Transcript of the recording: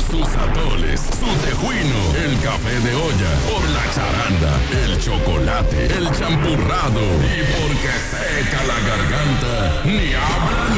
sus atoles, su tejuino, el café de olla, por la charanda, el chocolate, el champurrado y porque seca la garganta, ni hablan